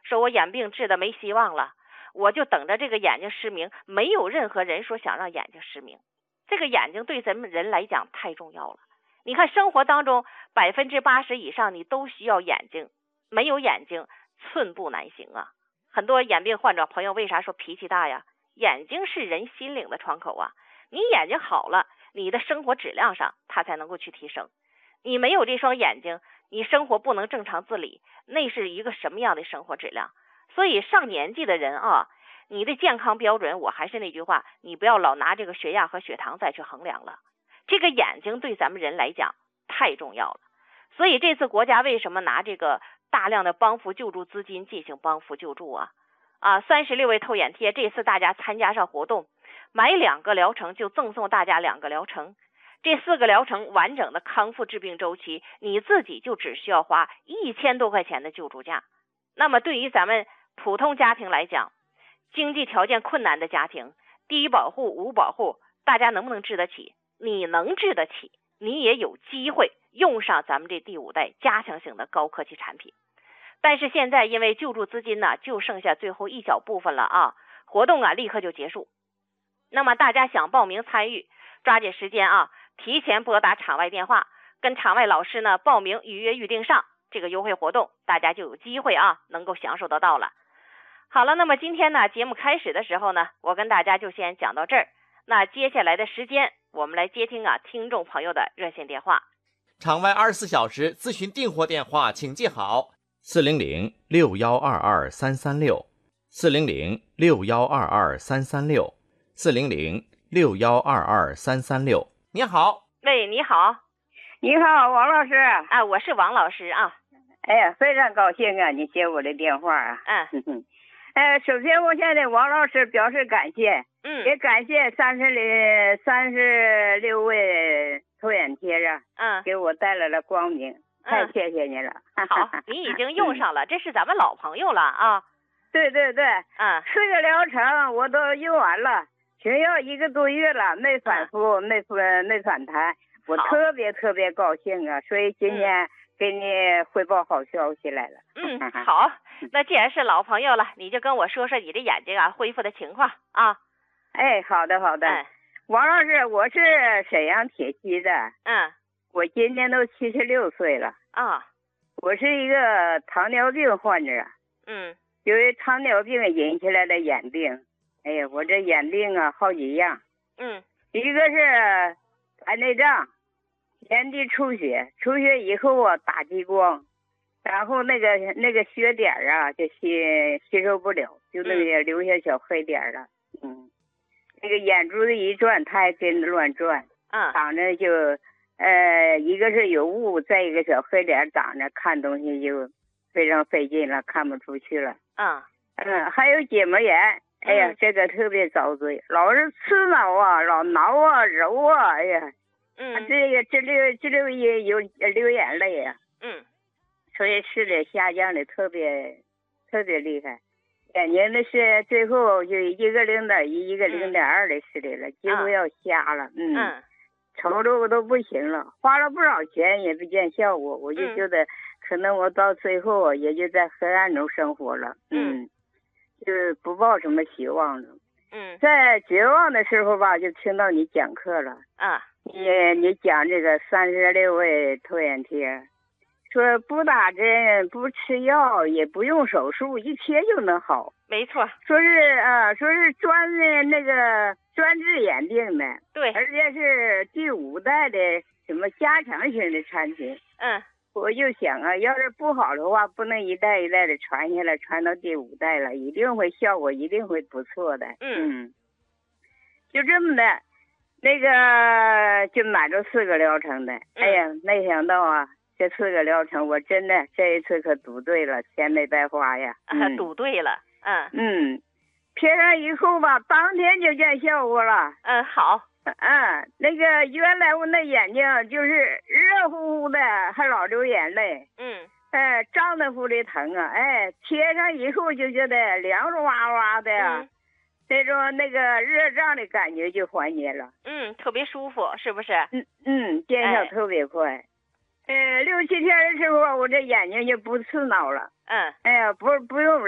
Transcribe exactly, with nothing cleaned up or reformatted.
说我眼病治的没希望了，我就等着这个眼睛失明。没有任何人说想让眼睛失明，这个眼睛对咱们人来讲太重要了。你看生活当中百分之八十以上你都需要眼睛，没有眼睛寸步难行啊。很多眼病患者朋友为啥说脾气大呀？眼睛是人心灵的窗口啊，你眼睛好了，你的生活质量上它才能够去提升。你没有这双眼睛，你生活不能正常自理，那是一个什么样的生活质量？所以上年纪的人啊，你的健康标准，我还是那句话，你不要老拿这个血压和血糖再去衡量了。这个眼睛对咱们人来讲太重要了。所以这次国家为什么拿这个大量的帮扶救助资金进行帮扶救助啊？啊，三十六位透眼贴，这次大家参加上活动，买两个疗程就赠送大家两个疗程。这四个疗程完整的康复治病周期，你自己就只需要花一千多块钱的救助价。那么对于咱们普通家庭来讲，经济条件困难的家庭，低保户、无保户，大家能不能治得起？你能治得起，你也有机会用上咱们这第五代加强型的高科技产品。但是现在因为救助资金呢，就剩下最后一小部分了啊，活动啊立刻就结束。那么大家想报名参与，抓紧时间啊，提前拨打场外电话，跟场外老师呢报名预约预定上这个优惠活动，大家就有机会啊能够享受得到了。好了，那么今天呢节目开始的时候呢，我跟大家就先讲到这儿。那接下来的时间，我们来接听啊听众朋友的热线电话。 场外二十四小时咨询订货电话，请记好：四零零六幺二二三三六，四零零六幺二二三三六，四零零六幺二二三三六。你好， 喂，你好， 你好，王老师啊，我是王老师啊。 哎呀，非常高兴啊，你接我的电话啊。 嗯。 呃，首先我现在王老师表示感谢， 嗯， 也感谢三十零三十六位透眼贴啊， 嗯， 给我带来了光明，太谢谢你了。 好，你已经用上了，这是咱们老朋友了啊。 对对对， 嗯， 四个疗程我都用完了，停药一个多月了，没反复，没没没反弹，我特别特别高兴啊，所以今天给你汇报好消息来了。 嗯，好，那既然是老朋友了，你就跟我说说你的眼睛啊恢复的情况啊。 哎，好的好的。 嗯， 王老师，我是沈阳铁西的。 嗯， 我今年都七十六岁了。 啊， 我是一个糖尿病患者。 嗯， 由于糖尿病引起来的眼病，哎呀，我这眼病啊好几样。 嗯， 一个是白内障，眼底出血，出血以后啊打激光。然后那个那个血点啊，就吸吸收不了，就那个留下小黑点了。嗯，那个眼珠子一转，它还跟着乱转。 嗯， 长着就，呃，一个是有雾，再一个小黑点长着，看东西就非常费劲了，看不出去了。 嗯嗯，还有结膜炎，哎呀， 嗯、 这个特别遭罪，老是刺挠啊，老挠啊，揉啊，哎呀， 嗯， 这个这流这流也有流眼泪呀。 嗯。 所以视力下降的特别特别厉害，眼睛的是最后就一个零点一，一个零点二的视力了，几乎要瞎了。嗯， 嗯， 瞅着我都不行了，花了不少钱也不见效果，我就觉得可能我到最后也就在黑暗中生活了。嗯，就是不抱什么希望了。 嗯， 在绝望的时候吧，就听到你讲课了。 啊， 你你讲这个三十六位透眼贴。说不打针，不吃药，也不用手术，一贴就能好。 没错。 说是啊、呃，说是专的那个专治眼病的。 对。 而且是第五代的什么加强型的产品。 嗯。 我就想啊，要是不好的话，不能一代一代的传下来，传到第五代了，一定会效果一定会不错的。 嗯。 嗯就这么的，那个就买了四个疗程的。 嗯、 哎呀，没想到啊。这四个疗程，我真的这一次可赌对了，钱没白花呀！ 嗯、啊，赌对了，嗯嗯，贴上以后吧，当天就见效果了。 嗯，好。 嗯，那个原来我那眼睛就是热乎乎的，还老流眼泪。 嗯。 哎，胀得乎的疼啊！哎，贴上以后就觉得凉哇哇的， 嗯、 那种那个热胀的感觉就缓解了。 嗯，特别舒服，是不是？ 嗯嗯，见效特别快。哎呃，六七天的时候，我这眼睛就不刺挠了。 嗯， 哎呀，不不用